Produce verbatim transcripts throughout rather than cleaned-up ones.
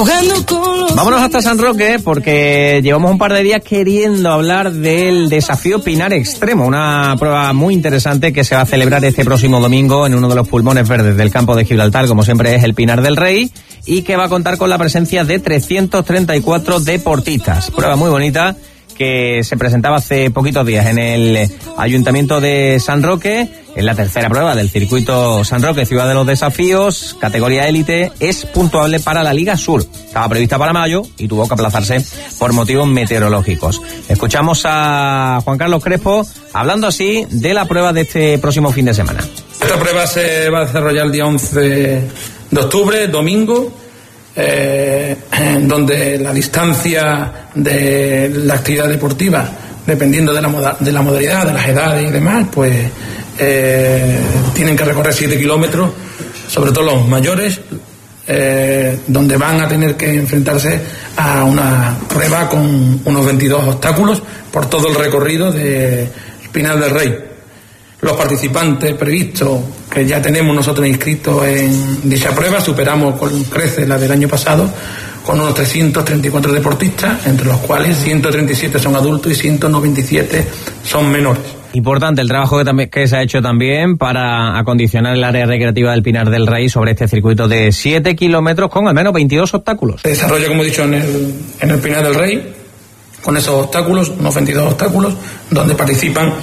Jugando con los... Vámonos hasta San Roque porque llevamos un par de días queriendo hablar del desafío Pinar Extremo, una prueba muy interesante que se va a celebrar este próximo domingo en uno de los pulmones verdes del campo de Gibraltar, como siempre es el Pinar del Rey, y que va a contar con la presencia de trescientos treinta y cuatro deportistas. Prueba muy bonita que se presentaba hace poquitos días en el Ayuntamiento de San Roque, en la tercera prueba del circuito San Roque Ciudad de los Desafíos, categoría élite, es puntuable para la Liga Sur. Estaba prevista para mayo y tuvo que aplazarse por motivos meteorológicos. Escuchamos a Juan Carlos Crespo hablando así de la prueba de este próximo fin de semana. Esta prueba se va a desarrollar el día once de octubre, domingo, Eh, donde la distancia de la actividad deportiva, dependiendo de la, moda, de la modalidad, de las edades y demás, pues eh, tienen que recorrer siete kilómetros, sobre todo los mayores, eh, donde van a tener que enfrentarse a una prueba con unos veintidós obstáculos por todo el recorrido de Pinar del Rey. Los participantes previstos que ya tenemos nosotros inscritos en dicha prueba, superamos con creces la del año pasado, con unos trescientos treinta y cuatro deportistas, entre los cuales ciento treinta y siete son adultos y ciento noventa y siete son menores. Importante el trabajo que, también, que se ha hecho también para acondicionar el área recreativa del Pinar del Rey sobre este circuito de siete kilómetros con al menos veintidós obstáculos. Se desarrolla, como he dicho, en el, en el Pinar del Rey, con esos obstáculos, unos veintidós obstáculos, donde participan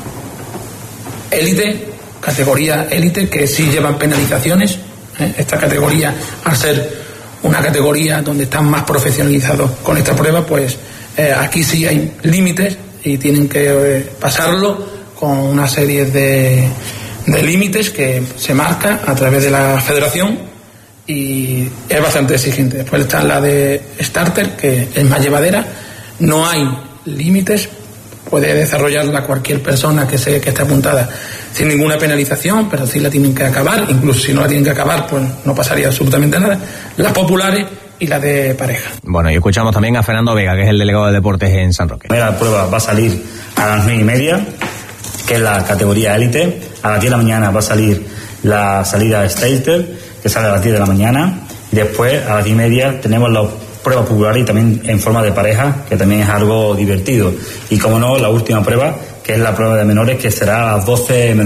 élite, categoría élite, que sí llevan penalizaciones. ¿eh? Esta categoría, al ser una categoría donde están más profesionalizados con esta prueba, pues eh, aquí sí hay límites y tienen que eh, pasarlo con una serie de, de límites que se marca a través de la federación y es bastante exigente. Después está la de starter, que es más llevadera, no hay límites, puede desarrollarla cualquier persona que se, que esté apuntada sin ninguna penalización, pero sí la tienen que acabar, incluso si no la tienen que acabar, pues no pasaría absolutamente nada. Las populares y la de pareja. Bueno, y escuchamos también a Fernando Vega, que es el delegado de deportes en San Roque. La prueba va a salir a las nueve y media, que es la categoría élite. A las diez de la mañana va a salir la salida starter, que sale a las diez de la mañana. Y después, a las diez y media, tenemos la prueba popular y también en forma de pareja, que también es algo divertido. Y como no, la última prueba, que es la prueba de menores, que será a las doce menos